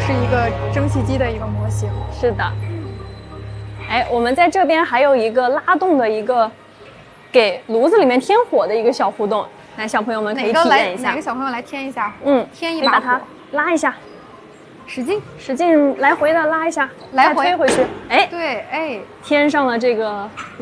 是一个蒸汽机的一个模型。 是的。哎，我们在这边还有一个拉动的一个给炉子里面添火的一个小互动，来，小朋友们可以体验一下。 哪个小朋友来添一下？添一把火， 可以把它拉一下， 使劲， 使劲来回的拉一下， 来回再推回去。哎， 对，哎， 添上了这个